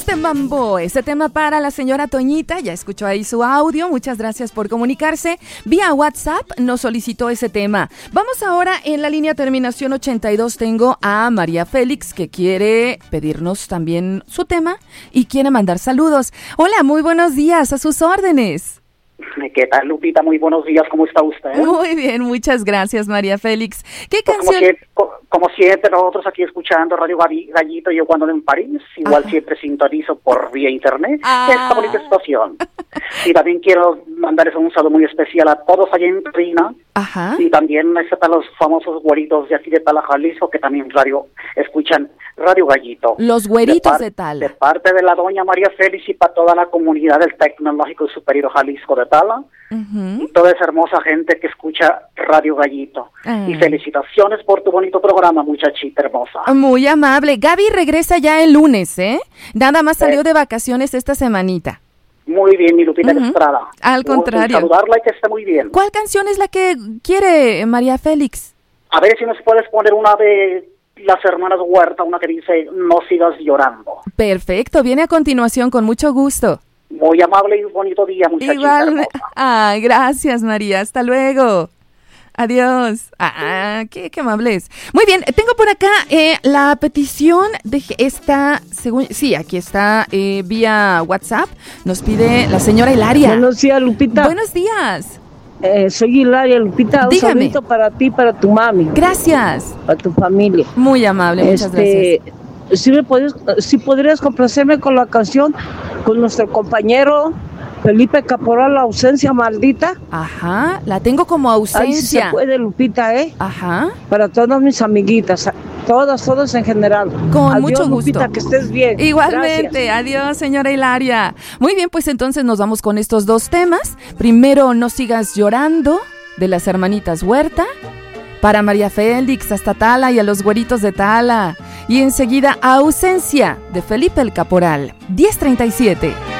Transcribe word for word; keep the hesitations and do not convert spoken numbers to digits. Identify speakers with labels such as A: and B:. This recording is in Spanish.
A: este mambo, este tema para la señora Toñita, ya escuchó ahí su audio, muchas gracias por comunicarse. Vía WhatsApp nos solicitó ese tema. Vamos ahora en la línea terminación ochenta y dos, tengo a María Félix que quiere pedirnos también su tema y quiere mandar saludos. Hola, muy buenos días, a sus órdenes.
B: ¿Qué tal, Lupita? Muy buenos días, ¿cómo está usted?
A: Muy bien, muchas gracias, María Félix. ¿Qué
B: pues
A: canción?
B: Como siempre, como siempre, nosotros aquí escuchando Radio Gallito, yo cuando en París, igual Ajá. siempre sintonizo por vía internet ah. esta bonita estación. Y también quiero mandarles un saludo muy especial a todos allá en Trina.
A: Ajá.
B: Y también a los famosos güeritos de aquí de Tala, Jalisco, que también radio escuchan Radio Gallito.
A: Los güeritos de, par-
B: de
A: Tala.
B: De parte de la doña María Félix y para toda la comunidad del Tecnológico Superior Jalisco de Tala. Uh-huh. Y toda esa hermosa gente que escucha Radio Gallito. Uh-huh. Y felicitaciones por tu bonito programa, muchachita hermosa.
A: Muy amable. Gaby regresa ya el lunes, ¿eh? Nada más salió eh. de vacaciones esta semanita.
B: Muy bien, mi Lupita uh-huh. Estrada.
A: Al contrario.
B: Saludarla y que esté muy bien.
A: ¿Cuál canción es la que quiere María Félix?
B: A ver si nos puedes poner una de las hermanas Huerta, una que dice No sigas llorando.
A: Perfecto, viene a continuación con mucho gusto.
B: Muy amable y bonito día, muchachita.
A: Igual. Ay, gracias, María. Hasta luego. Adiós. Ah, qué, qué amables. Muy bien, tengo por acá eh, la petición de esta, según, sí, aquí está eh, vía WhatsApp. Nos pide la señora Hilaria.
C: Buenos días, Lupita.
A: Buenos días.
C: Eh, soy Hilaria, Lupita.
A: Dígame.
C: Un saludito para ti, para tu mami.
A: Gracias.
C: Para tu familia.
A: Muy amable, muchas
C: este,
A: gracias.
C: Si me podrías, si podrías complacerme con la canción con nuestro compañero Felipe Caporal, La ausencia maldita.
A: Ajá, la tengo como ausencia.
C: Ahí sí se puede, Lupita, ¿eh?
A: Ajá.
C: Para todas mis amiguitas, todas, todas en general.
A: Con
C: Adiós,
A: mucho gusto.
C: Lupita, que estés bien.
A: Igualmente, gracias. Adiós, señora Hilaria. Muy bien, pues entonces nos vamos con estos dos temas. Primero, No sigas llorando, de las hermanitas Huerta. Para María Félix, hasta Tala y a los güeritos de Tala. Y enseguida, Ausencia, de Felipe el Caporal, diez treinta y siete.